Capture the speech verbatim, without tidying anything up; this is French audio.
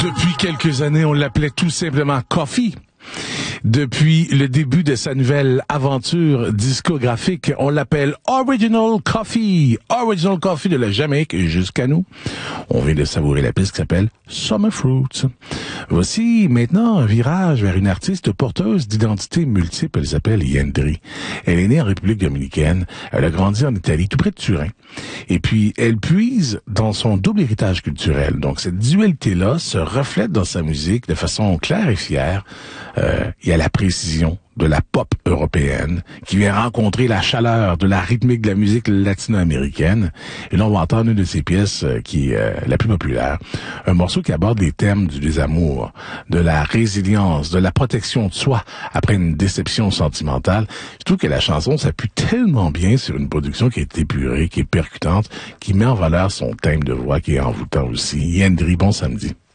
Depuis quelques années, on l'appelait tout simplement Coffee. Depuis le début de sa nouvelle aventure discographique, on l'appelle Original Coffee. Original Coffee de la Jamaïque jusqu'à nous. On vient de savourer la piste qui s'appelle Summer Fruits. Voici maintenant un virage vers une artiste porteuse d'identité multiple. Elle s'appelle Yandri. Elle est née en République dominicaine. Elle a grandi en Italie, tout près de Turin. Et puis, elle puise dans son double héritage culturel. Donc, cette dualité-là se reflète dans sa musique de façon claire et fière. Euh, il y a la précision de la pop européenne qui vient rencontrer la chaleur de la rythmique de la musique latino-américaine. Et là, on va entendre une de ses pièces euh, qui est euh, la plus populaire. Un morceau qui aborde les thèmes du désamour, de la résilience, de la protection de soi après une déception sentimentale. Je trouve que la chanson s'appuie tellement bien sur une production qui est épurée, qui est percutante, qui met en valeur son thème de voix qui est envoûtant aussi. Yandri, bon samedi.